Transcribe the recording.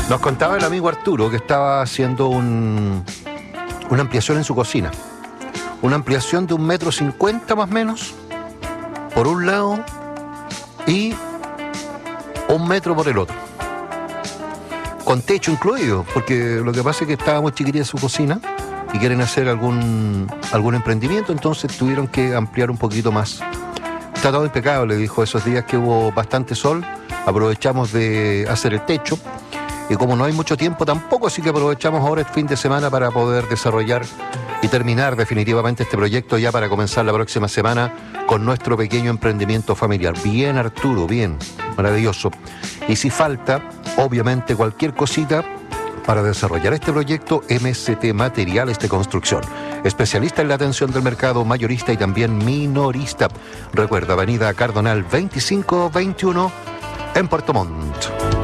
Nos contaba el amigo Arturo que estaba haciendo una ampliación en su cocina. Una ampliación de 1,50 m más o menos, por un lado, y 1 metro por el otro. Con techo incluido, porque lo que pasa es que estaba muy chiquitita su cocina y quieren hacer algún emprendimiento, entonces tuvieron que ampliar un poquito más. Está todo impecable, dijo, esos días que hubo bastante sol, aprovechamos de hacer el techo. Y como no hay mucho tiempo tampoco, así que aprovechamos ahora el fin de semana para poder desarrollar y terminar definitivamente este proyecto ya para comenzar la próxima semana con nuestro pequeño emprendimiento familiar. Bien, Arturo, bien, maravilloso. Y si falta, obviamente, cualquier cosita para desarrollar este proyecto, MST Materiales de Construcción. Especialista en la atención del mercado mayorista y también minorista. Recuerda, Avenida Cardonal 2521 en Puerto Montt.